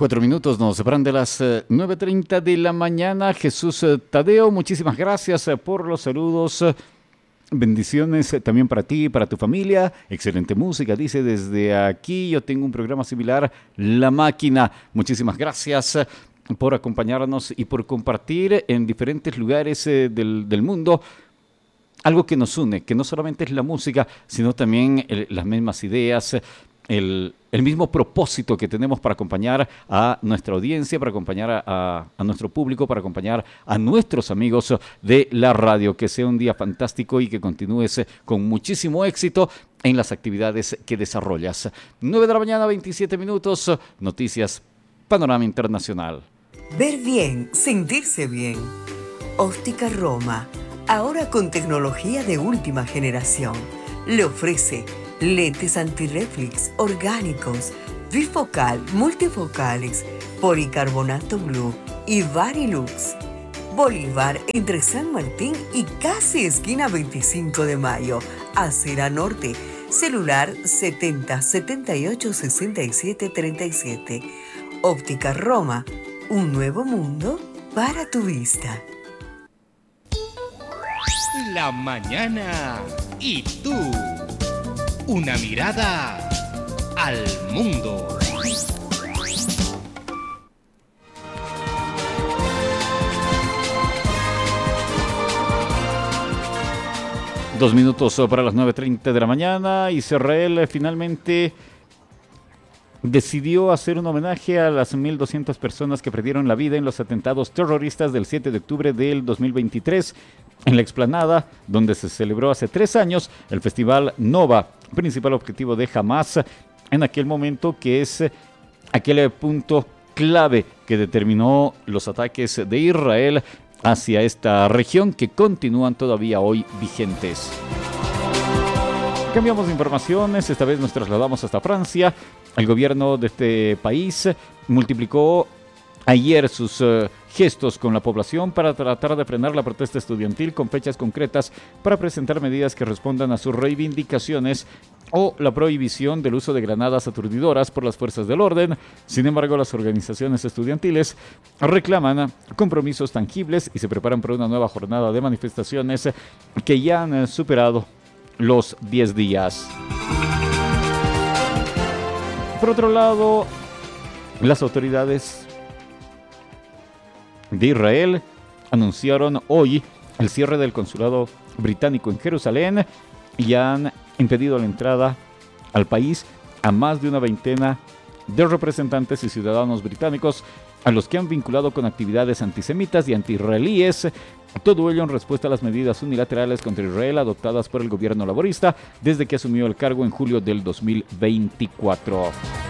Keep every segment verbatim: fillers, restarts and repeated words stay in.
Cuatro minutos nos separan de las eh, nueve treinta de la mañana. Jesús eh, Tadeo, muchísimas gracias eh, por los saludos. Bendiciones eh, también para ti y para tu familia. Excelente música, dice desde aquí. Yo tengo un programa similar, La Máquina. Muchísimas gracias eh, por acompañarnos y por compartir en diferentes lugares eh, del, del mundo algo que nos une, que no solamente es la música, sino también el, las mismas ideas, el, el mismo propósito que tenemos para acompañar a nuestra audiencia, para acompañar a, a, a nuestro público, para acompañar a nuestros amigos de la radio. Que sea un día fantástico y que continúes con muchísimo éxito en las actividades que desarrollas. nueve de la mañana, veintisiete minutos, noticias, Panorama Internacional. Ver bien, sentirse bien. Óptica Roma, ahora con tecnología de última generación, le ofrece lentes antirreflex orgánicos, bifocal, multifocales, policarbonato blue y Varilux. Bolívar entre San Martín y casi esquina veinticinco de mayo, Acera Norte. Celular setenta, setenta y ocho, sesenta y siete, treinta y siete. Óptica Roma, un nuevo mundo para tu vista. La mañana y tú. Una mirada al mundo. Dos minutos para las nueve treinta de la mañana. Israel finalmente decidió hacer un homenaje a las mil doscientas personas que perdieron la vida en los atentados terroristas del siete de octubre del dos mil veintitrés en la explanada donde se celebró hace tres años el Festival Nova, principal objetivo de Hamas en aquel momento, que es aquel punto clave que determinó los ataques de Israel hacia esta región que continúan todavía hoy vigentes. Cambiamos de informaciones, esta vez nos trasladamos hasta Francia. El gobierno de este país multiplicó ayer sus uh, gestos con la población para tratar de frenar la protesta estudiantil con fechas concretas para presentar medidas que respondan a sus reivindicaciones o la prohibición del uso de granadas aturdidoras por las fuerzas del orden. Sin embargo, las organizaciones estudiantiles reclaman compromisos tangibles y se preparan para una nueva jornada de manifestaciones que ya han superado los diez días. Por otro lado, las autoridades de Israel anunciaron hoy el cierre del consulado británico en Jerusalén y han impedido la entrada al país a más de una veintena de representantes y ciudadanos británicos a los que han vinculado con actividades antisemitas y anti-israelíes. Todo ello en respuesta a las medidas unilaterales contra Israel adoptadas por el gobierno laborista desde que asumió el cargo en julio del dos mil veinticuatro.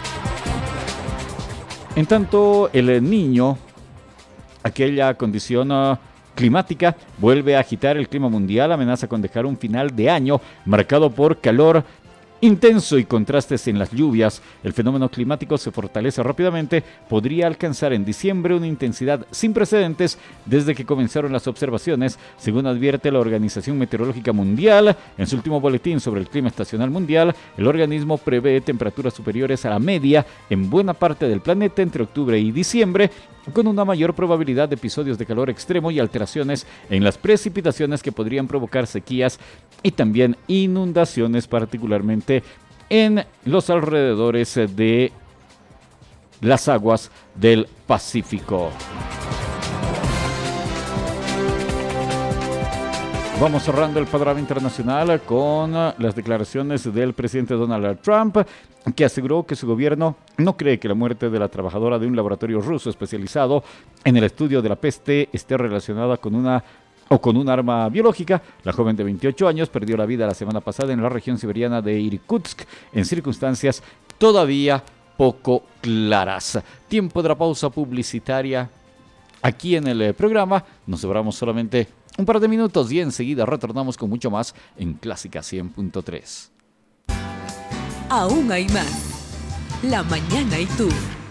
En tanto, el Niño, aquella condición uh, climática, vuelve a agitar el clima mundial, amenaza con dejar un final de año marcado por calor intenso y contrastes en las lluvias. El fenómeno climático se fortalece rápidamente, podría alcanzar en diciembre una intensidad sin precedentes desde que comenzaron las observaciones, según advierte la Organización Meteorológica Mundial. En su último boletín sobre el clima estacional mundial, el organismo prevé temperaturas superiores a la media en buena parte del planeta entre octubre y diciembre, con una mayor probabilidad de episodios de calor extremo y alteraciones en las precipitaciones que podrían provocar sequías y también inundaciones, particularmente en los alrededores de las aguas del Pacífico. Vamos cerrando el panorama internacional con las declaraciones del presidente Donald Trump, que aseguró que su gobierno no cree que la muerte de la trabajadora de un laboratorio ruso especializado en el estudio de la peste esté relacionada con una o con un arma biológica. La joven de veintiocho años perdió la vida la semana pasada en la región siberiana de Irkutsk en circunstancias todavía poco claras. Tiempo de la pausa publicitaria aquí en el programa. Nos separamos solamente un par de minutos y enseguida retornamos con mucho más en Clásica cien punto tres. Aún hay más. La mañana y tú.